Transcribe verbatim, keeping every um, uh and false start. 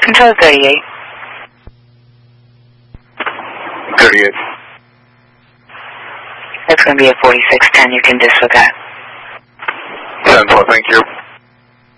Control thirty-eight. thirty-eight. That's going to be a forty-six ten. You can disregard. ten four, thank you.